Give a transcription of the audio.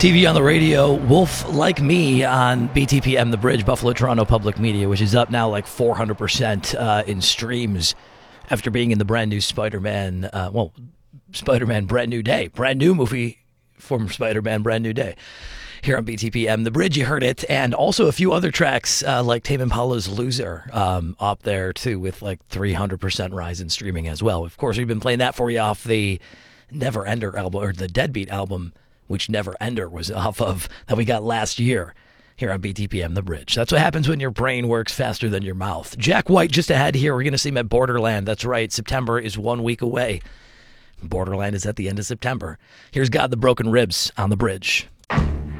TV on the radio, Wolf Like Me on BTPM The Bridge, Buffalo Toronto Public Media, which is up now like 400% in streams after being in the brand new Spider-Man, Spider-Man Brand New Day. Brand new movie from Spider-Man Brand New Day. Here on BTPM The Bridge, you heard it, and also a few other tracks like Tame Impala's Loser up there too, with like 300% rise in streaming as well. Of course, we've been playing that for you off the Never Ender album, or the Deadbeat album, which Never Ender was off of, that we got last year here on BTPM The Bridge. That's what happens when your brain works faster than your mouth. Jack White just ahead here. We're going to see him at Borderland. That's right. September is 1 week away. Borderland is at the end of September. Here's God the Broken Ribs on The Bridge.